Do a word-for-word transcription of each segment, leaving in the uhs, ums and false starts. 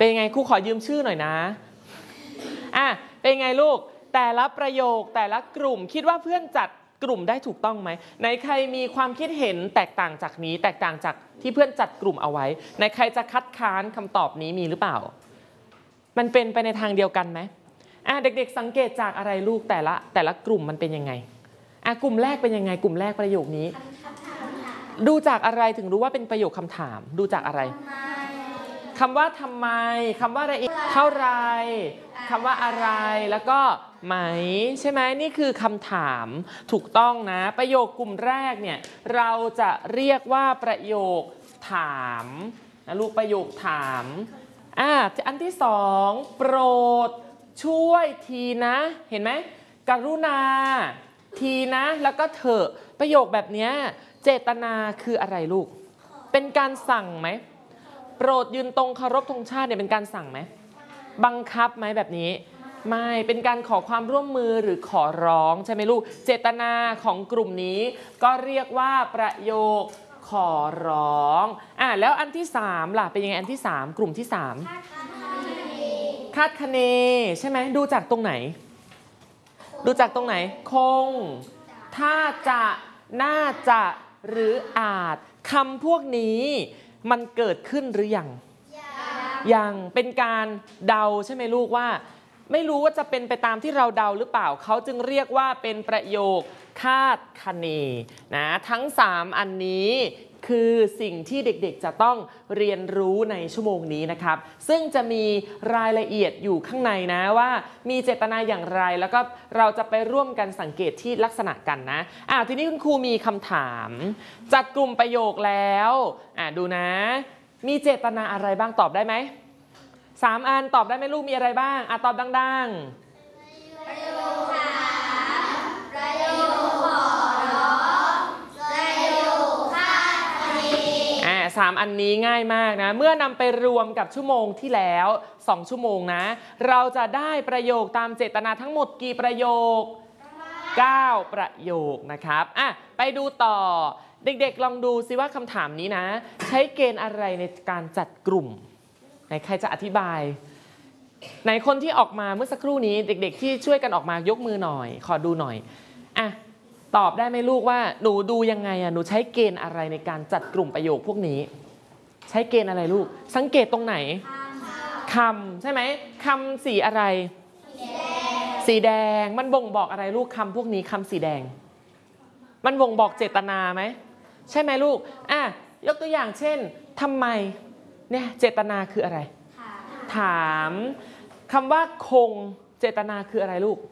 เป็นไงครูขอยืมชื่อหน่อยนะอ่ะเป็นไงลูกแต่ละประโยคแต่ละกลุ่มคิดว่าเพื่อนจัดกลุ่มได้ถูกต้องไหมไหนใครมีความคิดเห็นแตกต่างจากนี้แตกต่างจากที่เพื่อนจัดกลุ่มเอาไว้ไหนใครจะคัดค้านคำตอบนี้มีหรือเปล่ามันเป็นไปในทางเดียวกันไหมอ่ะเด็กๆสังเกตจากอะไรลูกแต่ละแต่ละกลุ่มมันเป็นยังไงอ่ะกลุ่มแรกเป็นยังไงกลุ่มแรกประโยคนี้ดูจากอะไรถึงรู้ว่าเป็นประโยคคำถามดูจากอะไรคำว่าทำไมคำว่าอะไรอีกเท่าไรคำว่าอะไรแล้วก็ไหมใช่ไหมนี่คือคำถามถูกต้องนะประโยคกลุ่มแรกเนี่ยเราจะเรียกว่าประโยคถามนะลูกประโยคถามอ่ะอันที่สองโปรดช่วยทีนะเห็นไหมกรุณาทีนะแล้วก็เถอะประโยคแบบนี้เจตนาคืออะไรลูกเป็นการสั่งไหมโปรดยืนตรงเคารพธงชาติเนี่ยเป็นการสั่งไหมบังคับไหมแบบนี้ไม่เป็นการขอความร่วมมือหรือขอร้องใช่ไหมลูกเจตนาของกลุ่มนี้ก็เรียกว่าประโยคขอร้องอ่ะแล้วอันที่สามล่ะเป็นยังไงอันที่สามกลุ่มที่สามคาดคะเนใช่ไหมดูจากตรงไหนดูจากตรงไหนคงถ้าจะน่าจะหรืออาจคำพวกนี้มันเกิดขึ้นหรือยังยังเป็นการเดาใช่ไหมลูกว่าไม่รู้ว่าจะเป็นไปตามที่เราเดาหรือเปล่าเขาจึงเรียกว่าเป็นประโยคคาดคะเนนะทั้งสามอันนี้คือสิ่งที่เด็กๆจะต้องเรียนรู้ในชั่วโมงนี้นะครับซึ่งจะมีรายละเอียดอยู่ข้างในนะว่ามีเจตนาอย่างไรแล้วก็เราจะไปร่วมกันสังเกตที่ลักษณะกันนะอ่ะทีนี้คุณครูมีคำถามจัดกลุ่มประโยคแล้วอ่ะดูนะมีเจตนาอะไรบ้างตอบได้ไหมสามอันตอบได้ไหมลูกมีอะไรบ้างอ่ะตอบดังๆประโยคถามประโยคขอร้องประโยคคาดคะเนอ่ะสามอันนี้ง่ายมากนะเมื่อนำไปรวมกับชั่วโมงที่แล้วสองชั่วโมงนะเราจะได้ประโยคตามเจตนาทั้งหมดกี่ประโยคเก้าประโยคนะครับอ่ะไปดูต่อเด็กๆลองดูซิว่าคำถามนี้นะใช้เกณฑ์อะไรในการจัดกลุ่มไหนใครจะอธิบายไหนคนที่ออกมาเมื่อสักครู่นี้เด็กๆที่ช่วยกันออกมายกมือหน่อยขอดูหน่อยอ่ะตอบได้ไหมลูกว่าหนูดูยังไงอ่ะหนูใช้เกณฑ์อะไรในการจัดกลุ่มประโยคพวกนี้ใช้เกณฑ์อะไรลูกสังเกตตรงไหนคำใช่ไหมคำสีอะไรสีแดงมันบ่งบอกอะไรลูกคำพวกนี้คำสีแดงมันบ่งบอกเจตนาไหมใช่ไหมลูกอ่ะยกตัวอย่างเช่นทำไมเนี่ยเจตนาคืออะไรถามคำว่าคงเจตนาคืออะไรลูก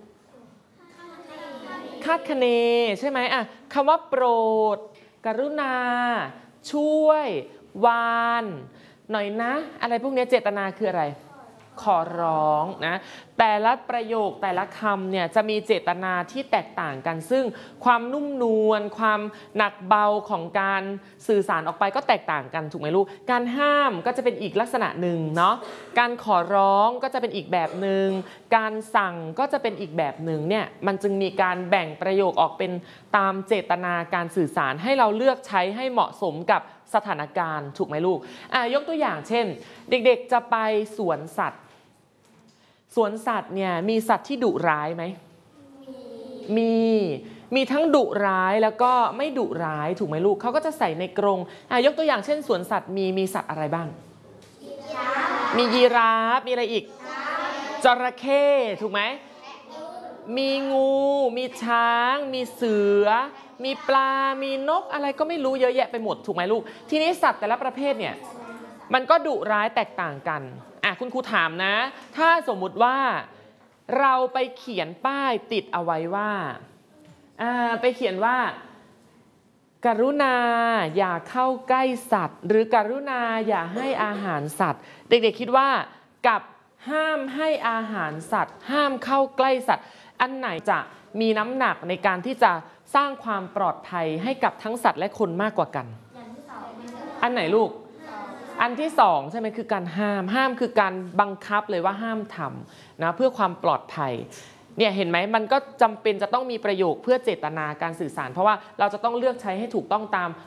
คาดคะเนใช่ไหมอ่ะคำว่าโปรดกรุณาช่วยวานหน่อยนะอะไรพวกนี้เจตนาคืออะไรขอร้องนะแต่ละประโยคแต่ละคำเนี่ยจะมีเจตนาที่แตกต่างกันซึ่งความนุ่มนวลความหนักเบาของการสื่อสารออกไปก็แตกต่างกันถูกไหมลูกการห้ามก็จะเป็นอีกลักษณะหนึ่งเนาะการขอร้องก็จะเป็นอีกแบบหนึ่งการสั่งก็จะเป็นอีกแบบหนึ่งเนี่ยมันจึงมีการแบ่งประโยคออกเป็นตามเจตนาการสื่อสารให้เราเลือกใช้ให้เหมาะสมกับสถานการณ์ถูกไหมลูกอ่ะยกตัวอย่างเช่นเด็กๆจะไปสวนสัตว์สวนสัตว์เนี่ยมีสัตว์ที่ดุร้ายไหมมีมีทั้งดุร้ายแล้วก็ไม่ดุร้ายถูกไหมลูกเขาก็จะใส่ในกรงอ่ะยกตัวอย่างเช่นสวนสัตว์มีมีสัตว์อะไรบ้างมียีราฟมีอะไรอีกจระเข้ถูกไหมมีงูมีช้างมีเสือมีปลามีนกอะไรก็ไม่รู้เยอะแยะไปหมดถูกไหมลูกทีนี้สัตว์แต่ละประเภทเนี่ยมันก็ดุร้ายแตกต่างกันอ่ะคุณครูถามนะถ้าสมมุติว่าเราไปเขียนป้ายติดเอาไว้ว่าอ่าไปเขียนว่ากรุณาอย่าเข้าใกล้สัตว์หรือกรุณาอย่าให้อาหารสัตว์เด็กๆคิดว่ากับห้ามให้อาหารสัตว์ห้ามเข้าใกล้สัตว์อันไหนจะมีน้ำหนักในการที่จะสร้างความปลอดภัยให้กับทั้งสัตว์และคนมากกว่ากันอันไหนลูกอันที่สองใช่ไหมคือการห้ามห้ามคือการบังคับเลยว่าห้ามทำนะเพื่อความปลอดภัยเนี่ยเห็นไหมมันก็จำเป็นจะต้องมีประโยคเพื่อเจตนาการสื่อสารเพราะว่าเราจะต้องเลือกใช้ให้ถูกต้องตาม